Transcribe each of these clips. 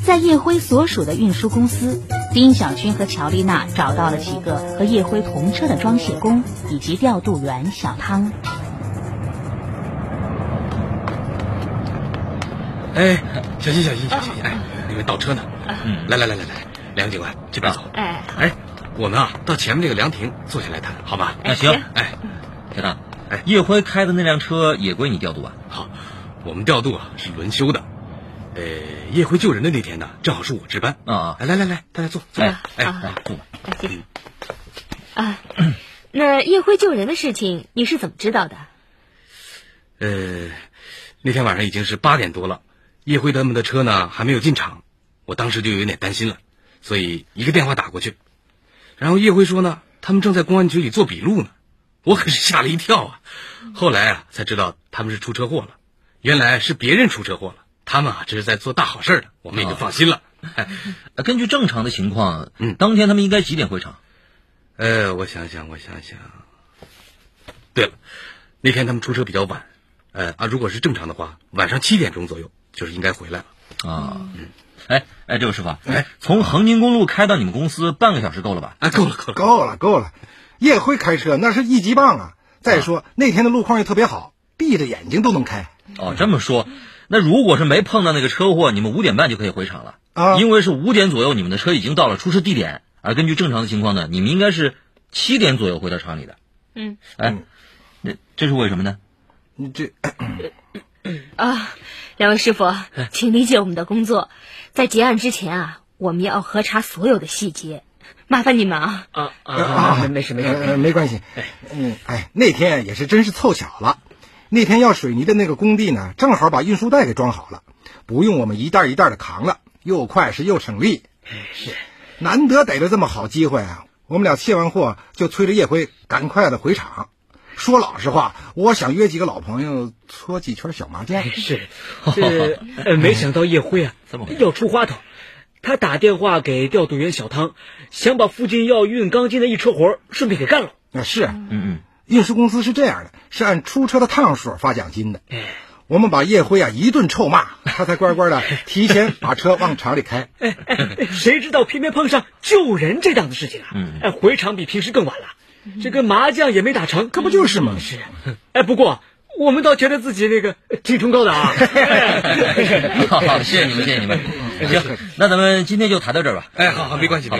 在叶辉所属的运输公司，丁小军和乔丽娜找到了几个和叶辉同车的装卸工以及调度员小汤。 哎，小心，哎，你们倒车呢？来，梁警官这边走。哎，我们到前面这个凉亭坐下来谈，好吧？ 那行。小汤，叶辉开的那辆车也归你调度啊？ 好，我们调度是轮休的。叶辉救人的那天呢，正好是我值班啊。来，大家坐。坐。 谢谢。那叶辉救人的事情你是怎么知道的？ 那天晚上已经是8点多了，叶辉他们的车呢还没有进厂，我当时就有点担心了，所以一个电话打过去，然后叶辉说呢，他们正在公安局里做笔录呢，我可是吓了一跳啊。后来才知道他们是出车祸了，原来是别人出车祸了。他们这是在做大好事的，我们也就放心了。 根据正常的情况，当天他们应该几点回厂？ 我想想。对了，那天他们出车比较晚，如果是正常的话，晚上7点钟左右就是应该回来了啊。 这位师傅，从衡宁公路开到你们公司半个小时够了吧？ 够了。叶辉开车那是一级棒啊！再说那天的路况也特别好，闭着眼睛都能开。 这么说。那如果是没碰到那个车祸，你们5点半就可以回厂了啊，因为是5点左右你们的车已经到了出事地点，而根据正常的情况呢，你们应该是7点左右回到厂里的。这是为什么呢？ 你这两位师傅，请理解我们的工作，在结案之前我们要核查所有的细节，麻烦你们没事，没关系。那天也是真是凑巧了。那天要水泥的那个工地呢，正好把运输带给装好了，不用我们一袋一袋的扛了，又快又省力。是，难得逮着这么好机会我们俩卸完货就催着叶辉赶快的回厂。说老实话，我想约几个老朋友搓几圈小麻将。 是，没想到叶辉要出花头，他打电话给调度员小汤，想把附近要运钢筋的一车活顺便给干了。 是，运输公司是这样的，是按出车的趟数发奖金的。我们把叶辉一顿臭骂，他才乖乖的提前把车往厂里开。 谁知道偏偏碰上救人这档子事情回厂比平时更晚了，这个麻将也没打成， 可不就是吗？ 是。不过我们倒觉得自己那个挺崇高的啊。 好，谢谢你们。行，那咱们今天就谈到这儿吧。 好，没关系。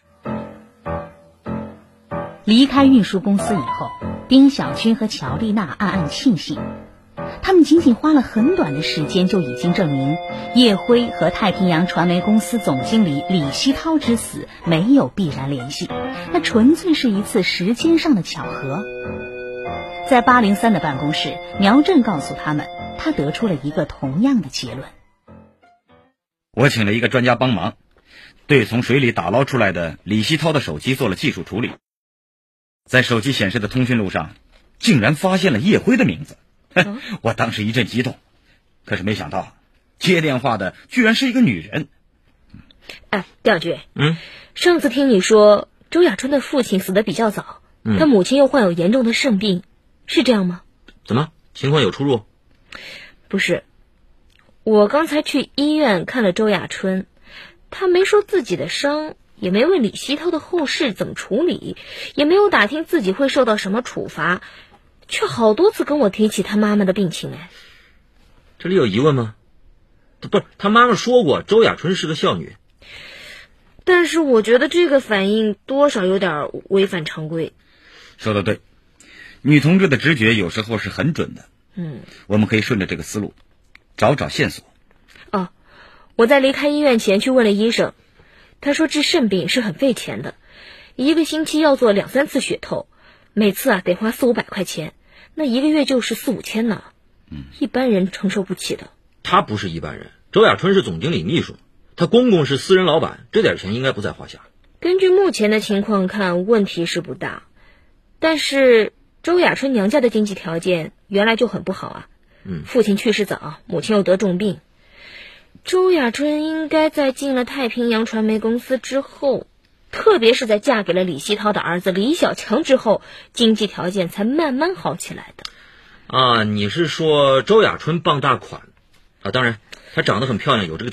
离开运输公司以后，丁小军和乔丽娜暗暗庆幸，他们仅仅花了很短的时间就已经证明叶辉和太平洋传媒公司总经理李希涛之死没有必然联系，那纯粹是一次时间上的巧合。在803的办公室，苗振告诉他们，他得出了一个同样的结论。 我请了一个专家帮忙，对从水里打捞出来的李希涛的手机做了技术处理，在手机显示的通讯录上竟然发现了叶辉的名字。我当时一阵激动，可是没想到接电话的居然是一个女人。 调军，上次听你说周亚春的父亲死得比较早，他母亲又患有严重的肾病，是这样吗？ 怎么情况有出入？ 不是，我刚才去医院看了周亚春，他没说自己的伤，也没问李希涛的后事怎么处理，也没有打听自己会受到什么处罚，却好多次跟我提起他妈妈的病情。 这里有疑问吗？不是，他妈妈说过周亚春是个孝女。 但是我觉得这个反应多少有点违反常规。 说得对，女同志的直觉有时候是很准的。我们可以顺着这个思路找线索。 我在离开医院前去问了医生，他说治肾病是很费钱的，1个星期要做2-3次血透，每次得花400-500块钱，那1个月就是4-5千呢。一般人承受不起的。 他不是一般人，周亚春是总经理秘书，他公公是私人老板，这点钱应该不在话下。 根据目前的情况看，问题是不大，但是周亚春娘家的经济条件原来就很不好父亲去世早，母亲又得重病。周亚春应该在进了太平洋传媒公司之后，特别是在嫁给了李希涛的儿子李小强之后，经济条件才慢慢好起来的。 你是说周亚春傍大款当然她长得很漂亮，有这个